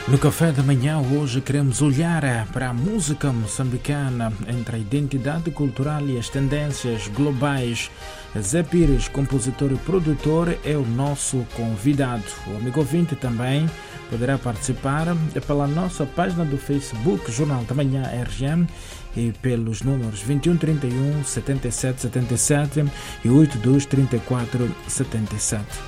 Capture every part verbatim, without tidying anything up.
No café da manhã hoje queremos olhar para a música moçambicana entre a identidade cultural e as tendências globais. Zé Pires, compositor e produtor, é o nosso convidado. O amigo ouvinte também poderá participar pela nossa página do Facebook, Jornal da Manhã R G M, e pelos números vinte e um, trinta e um, setenta e sete, setenta e sete e oitenta e dois, trinta e quatro, setenta e sete.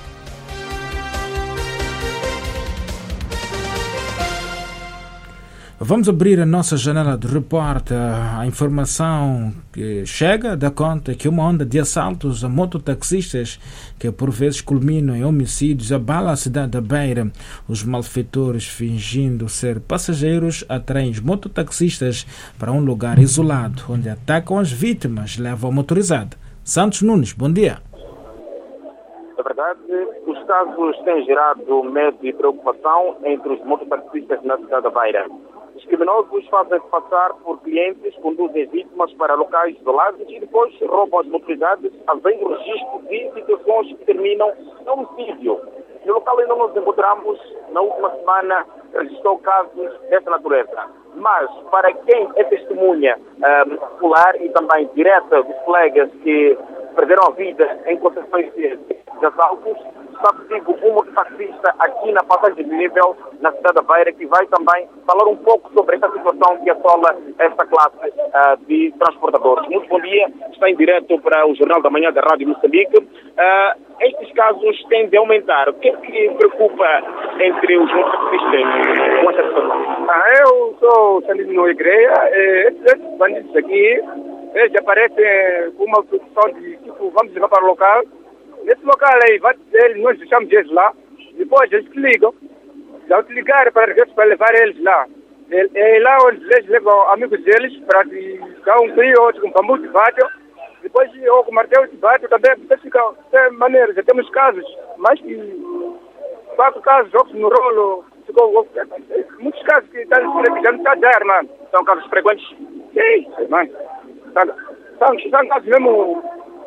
Vamos abrir a nossa janela de repórter. A informação que chega dá conta que uma onda de assaltos a mototaxistas, que por vezes culminam em homicídios, abala a cidade da Beira. Os malfeitores, fingindo ser passageiros, atraem os mototaxistas para um lugar isolado, onde atacam as vítimas, levam a motorizada. Santos Nunes, bom dia. É verdade, os casos têm gerado medo e preocupação entre os mototaxistas na cidade da Beira. Os criminosos fazem-se passar por clientes, conduzem vítimas para locais isolados e depois roubam as motorizadas, havendo registro de situações que terminam em homicídio. No local ainda nos encontramos, na última semana, registrou casos dessa natureza. Mas, para quem é testemunha um, popular e também direta dos colegas que perderam a vida em consequência de assaltos, está comigo um mototaxista aqui na passagem de nível na cidade da Beira, que vai também falar um pouco sobre esta situação que assola esta classe uh, de transportadores. Muito bom dia, está em direto para o Jornal da Manhã da Rádio Moçambique. Uh, estes casos tendem a aumentar. O que é que preocupa entre os mototaxistas com esta situação? Ah, eu sou Sandino Igreja, e esses bandidos aqui, eles aparecem com uma situação de tipo, vamos levar para o local. Nesse local aí, eles, nós deixamos eles lá, depois eles te ligam, já te ligaram para, para levar eles lá. É lá onde eles levam amigos deles para dar um frio, outro com bambu de bate, depois ou com martelo de bate também, você fica de maneira, já temos casos, mais que quatro casos, outros no rolo, ficou, muitos casos que já não está a dar, mano. São casos frequentes? Sim, mano. São, são casos mesmo...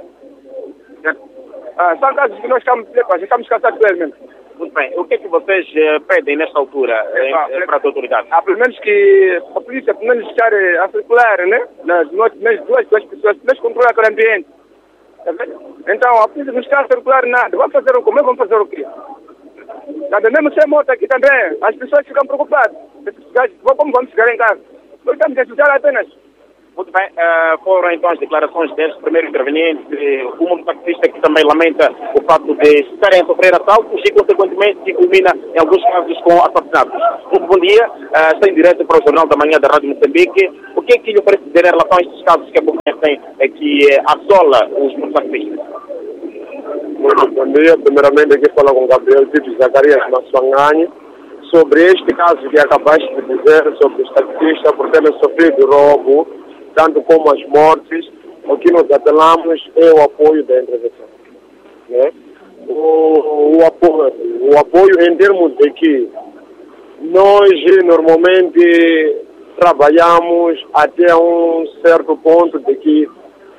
Ah, são casos que nós estamos, já estamos cansados deles mesmo. Muito bem. O que é que vocês uh, pedem nesta altura é, pá, em, para as autoridades? Ah, pelo menos que a polícia pelo menos estar a circular, né? Nas noites, duas, duas pessoas, pelo menos controlar aquele ambiente. Tá vendo? Então, a polícia não está a circular nada. Vamos fazer o como? Vamos fazer o quê? Tá vendo? Mesmo sem moto aqui também, as pessoas ficam preocupadas. Como vamos ficar em casa? Nós estamos a estudar apenas. Muito bem, uh, foram então as declarações deste primeiro interveniente, um mototaxista que também lamenta o fato de estarem a sofrer assaltos e, consequentemente, que culmina em alguns casos com assassinatos. Muito bom dia, uh, está em direto para o Jornal da Manhã da Rádio Moçambique. O que é que lhe parece dizer em relação a estes casos que acontecem é que uh, assola os mototaxistas? Bueno, bom dia, primeiramente aqui fala com Gabriel Tito Zacarias Massuanganho sobre este caso que acabaste de dizer sobre os taxistas por terem sofrido roubo, tanto como as mortes. O que nós apelamos é o apoio da intervenção. Né? O, o, apoio, o apoio em termos de que nós normalmente trabalhamos até um certo ponto de que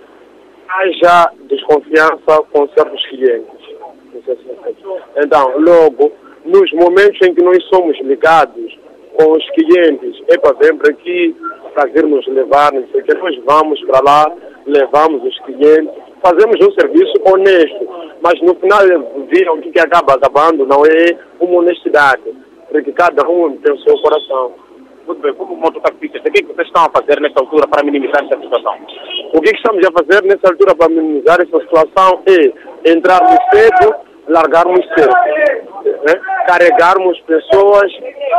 haja desconfiança com certos clientes. Então, logo, nos momentos em que nós somos ligados com os clientes, é para vir para aqui, para vir nos levar, não sei o que, nós vamos para lá, levamos os clientes, fazemos um serviço honesto, mas no final viram o que acaba acabando não é uma honestidade, porque cada um tem o seu coração. Muito bem, como mototaxistas, o que é que vocês estão a fazer nesta altura para minimizar esta situação? O que, é que estamos a fazer nessa altura para minimizar essa situação é entrarmos cedo, largarmos cedo, né? Carregarmos pessoas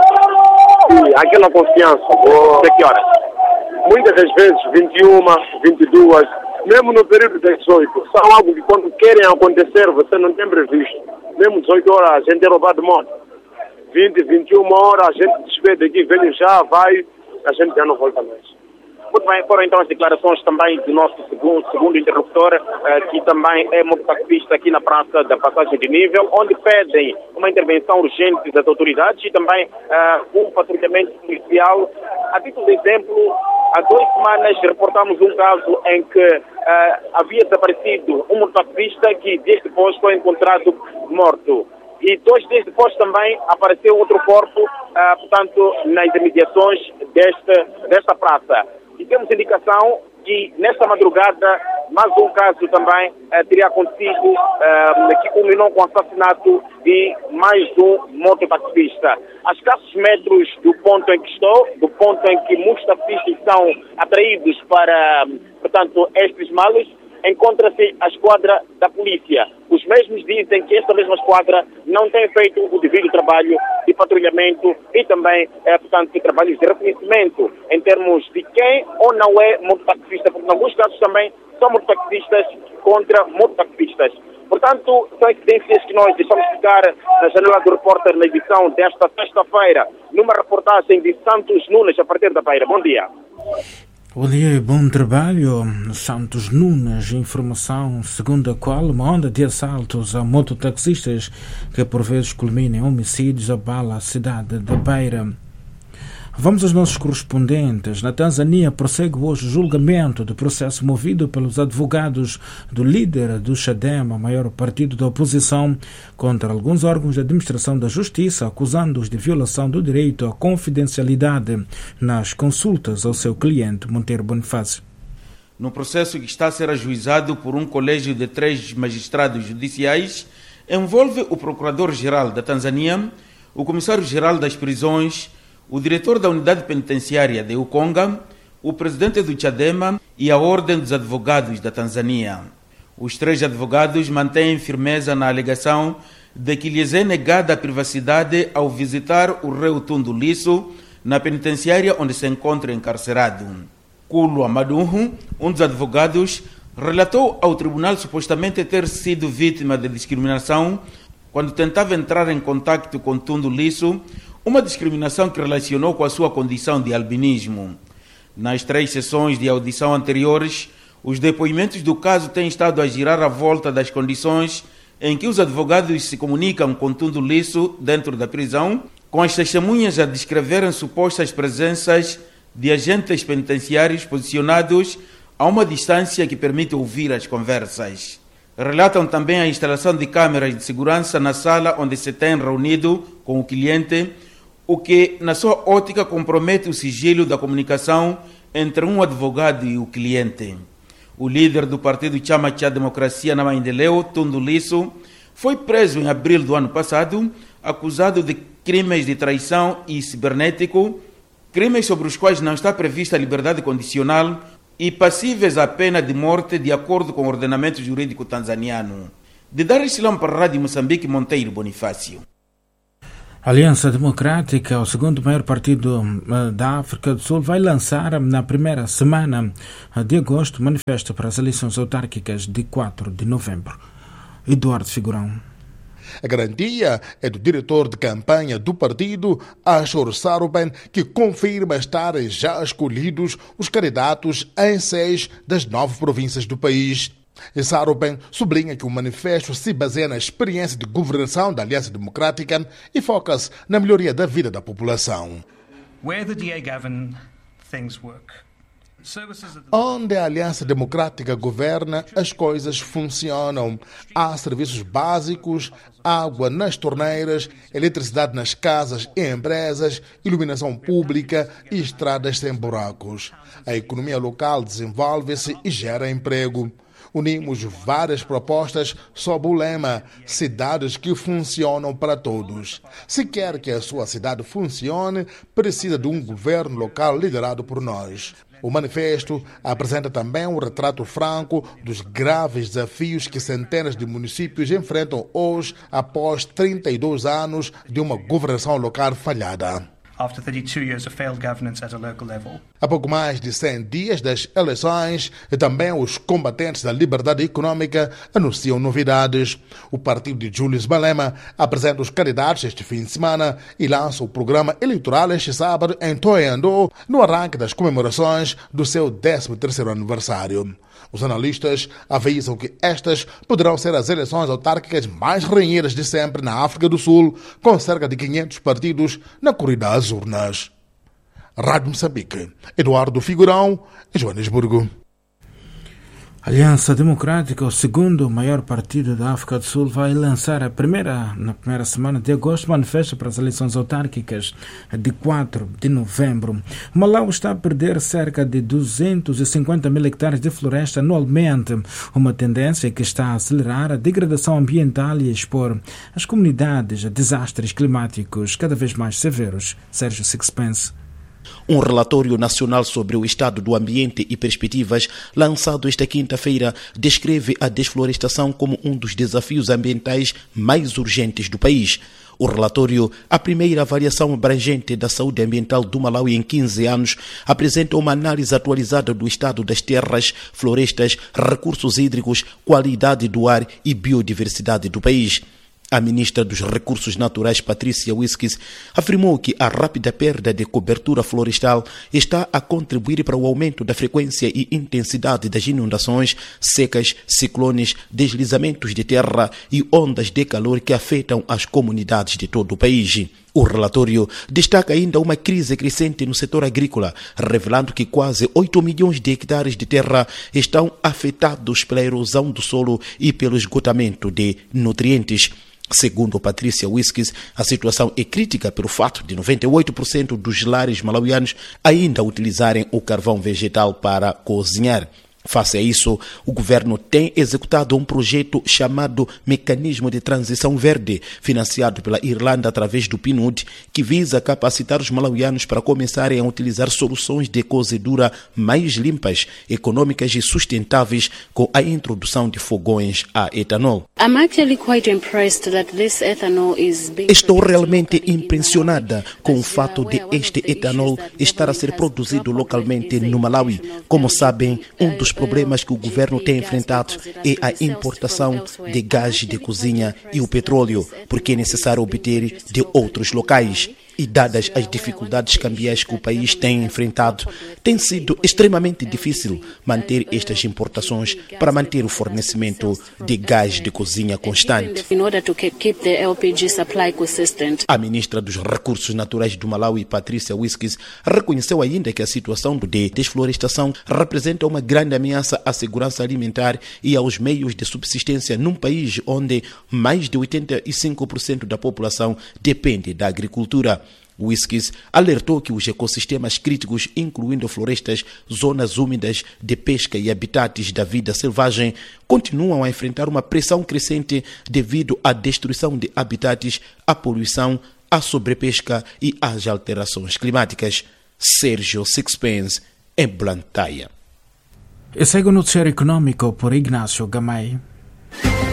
e aquela confiança. De que horas? Muitas das vezes vinte e uma, vinte e duas, mesmo no período das dezoito. São algo que quando querem acontecer você não tem previsto. Mesmo dezoito horas a gente é roubado de moto. vinte, vinte e uma horas a gente despede aqui, vem já, vai, a gente já não volta mais. Muito bem, foram então as declarações também do nosso segundo, segundo interlocutor, uh, que também é mototaxista aqui na praça da passagem de nível, onde pedem uma intervenção urgente das autoridades e também uh, um patrulhamento policial. A título de exemplo, há duas semanas reportamos um caso em que uh, havia desaparecido um mototaxista que dias depois foi encontrado morto. E e dois dias depois também apareceu outro corpo, uh, portanto, nas imediações desta, desta praça. E temos indicação que nesta madrugada mais um caso também uh, teria acontecido, uh, que culminou com o assassinato de mais um motopacifista. A escassos metros do ponto em que estou, do ponto em que muitos taxistas são atraídos para, portanto, estes males, encontra-se a esquadra da polícia. Os mesmos dizem que esta mesma esquadra não tem feito o devido trabalho de patrulhamento e também, eh, portanto, de trabalhos de reconhecimento em termos de quem ou não é mototaxista, porque em alguns casos também são mototaxistas contra mototaxistas. Portanto, são evidências que nós deixamos ficar na janela do repórter na edição desta sexta-feira, numa reportagem de Santos Nunes, a partir da Beira. Bom dia. Bom dia e bom trabalho. Santos Nunes, informação segundo a qual uma onda de assaltos a mototaxistas que por vezes culmina em homicídios abala a cidade da Beira. Vamos aos nossos correspondentes. Na Tanzânia prossegue hoje o julgamento do processo movido pelos advogados do líder do Chadema, maior partido da oposição, contra alguns órgãos de administração da justiça, acusando-os de violação do direito à confidencialidade nas consultas ao seu cliente, Monteiro Bonifácio. No processo que está a ser ajuizado por um colégio de três magistrados judiciais, envolve o Procurador-Geral da Tanzânia, o Comissário-Geral das Prisões, o diretor da unidade penitenciária de Ukonga, o presidente do Chadema e a Ordem dos Advogados da Tanzânia. Os três advogados mantêm firmeza na alegação de que lhes é negada a privacidade ao visitar o réu Tundu Lissu na penitenciária onde se encontra encarcerado. Kulo Amadunhu, um dos advogados, relatou ao tribunal supostamente ter sido vítima de discriminação quando tentava entrar em contato com Tundu Lissu, uma discriminação que relacionou com a sua condição de albinismo. Nas três sessões de audição anteriores, os depoimentos do caso têm estado a girar à volta das condições em que os advogados se comunicam com Tundu Lissu dentro da prisão, com as testemunhas a descreverem supostas presenças de agentes penitenciários posicionados a uma distância que permite ouvir as conversas. Relatam também a instalação de câmeras de segurança na sala onde se tem reunido com o cliente, o que, na sua ótica, compromete o sigilo da comunicação entre um advogado e o cliente. O líder do partido Chama cha Democracia na Maendeleo, Tundu Lissu, foi preso em abril do ano passado, acusado de crimes de traição e cibernético, crimes sobre os quais não está prevista a liberdade condicional e passíveis à pena de morte de acordo com o ordenamento jurídico tanzaniano. De Dar es Salaam para a Rádio Moçambique, Monteiro Bonifácio. A Aliança Democrática, o segundo maior partido da África do Sul, vai lançar na primeira semana de agosto manifesto para as eleições autárquicas de quatro de novembro. Eduardo Figurão. A garantia é do diretor de campanha do partido, Ashur Sarupen, que confirma estarem já escolhidos os candidatos em seis das nove províncias do país. E Sarupen sublinha que o manifesto se baseia na experiência de governação da Aliança Democrática e foca-se na melhoria da vida da população. Where the D A govern, things work. Onde a Aliança Democrática governa, as coisas funcionam. Há serviços básicos, água nas torneiras, eletricidade nas casas e empresas, iluminação pública e estradas sem buracos. A economia local desenvolve-se e gera emprego. Unimos várias propostas sob o lema Cidades que funcionam para todos. Se quer que a sua cidade funcione, precisa de um governo local liderado por nós. O manifesto apresenta também um retrato franco dos graves desafios que centenas de municípios enfrentam hoje após trinta e dois anos de uma governação local falhada. After thirty-two years of failed governance at a local level. Há pouco mais de cem dias das eleições, e também os combatentes da liberdade econômica anunciam novidades. O partido de Julius Malema apresenta os candidatos este fim de semana e lança o programa eleitoral este sábado em Thohoyandou, no arranque das comemorações do seu décimo terceiro aniversário. Os analistas avisam que estas poderão ser as eleições autárquicas mais renhidas de sempre na África do Sul, com cerca de quinhentos partidos na corrida às urnas. Rádio Moçambique, Eduardo Figurão, em Joanesburgo. Aliança Democrática, o segundo maior partido da África do Sul, vai lançar a primeira, na primeira semana de agosto, manifesto para as eleições autárquicas de quatro de novembro. Malawi está a perder cerca de duzentos e cinquenta mil hectares de floresta anualmente, uma tendência que está a acelerar a degradação ambiental e a expor as comunidades a desastres climáticos cada vez mais severos. Sérgio Sixpence. Um relatório nacional sobre o estado do ambiente e perspectivas, lançado esta quinta-feira, descreve a desflorestação como um dos desafios ambientais mais urgentes do país. O relatório, a primeira avaliação abrangente da saúde ambiental do Malawi em quinze anos, apresenta uma análise atualizada do estado das terras, florestas, recursos hídricos, qualidade do ar e biodiversidade do país. A ministra dos Recursos Naturais, Patrícia Whiskys, afirmou que a rápida perda de cobertura florestal está a contribuir para o aumento da frequência e intensidade das inundações, secas, ciclones, deslizamentos de terra e ondas de calor que afetam as comunidades de todo o país. O relatório destaca ainda uma crise crescente no setor agrícola, revelando que quase oito milhões de hectares de terra estão afetados pela erosão do solo e pelo esgotamento de nutrientes. Segundo Patrícia Whiskys, a situação é crítica pelo fato de noventa e oito por cento dos lares malauianos ainda utilizarem o carvão vegetal para cozinhar. Face a isso, o governo tem executado um projeto chamado Mecanismo de Transição Verde, financiado pela Irlanda através do P N U D, que visa capacitar os malauianos para começarem a utilizar soluções de cozedura mais limpas, econômicas e sustentáveis com a introdução de fogões a etanol. Estou realmente impressionada com o fato de este etanol estar a ser produzido localmente no Malawi. Como sabem, um dos problemas que o governo tem enfrentado é a importação de gás de cozinha e o petróleo, porque é necessário obter de outros locais. E dadas as dificuldades cambiais que o país tem enfrentado, tem sido extremamente difícil manter estas importações para manter o fornecimento de gás de cozinha constante. A ministra dos Recursos Naturais do Malawi, Patrícia Whiskys, reconheceu ainda que a situação de desflorestação representa uma grande ameaça à segurança alimentar e aos meios de subsistência num país onde mais de oitenta e cinco por cento da população depende da agricultura. Whiskys alertou que os ecossistemas críticos, incluindo florestas, zonas úmidas de pesca e habitats da vida selvagem, continuam a enfrentar uma pressão crescente devido à destruição de habitats, à poluição, à sobrepesca e às alterações climáticas. Sérgio Sixpence, em Blantyre. E segue o noticiário econômico por Ignácio Gamay.